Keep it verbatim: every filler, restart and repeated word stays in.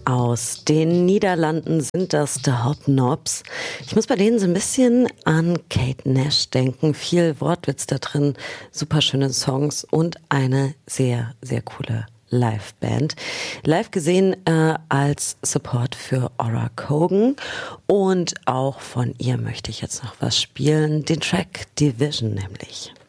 Aus den Niederlanden sind das The Hobnobs. Ich muss bei denen so ein bisschen an Kate Nash denken. Viel Wortwitz da drin, super schöne Songs und eine sehr, sehr coole Liveband. Live gesehen äh, als Support für Aura Kogan. Und auch von ihr möchte ich jetzt noch was spielen. Den Track Division nämlich.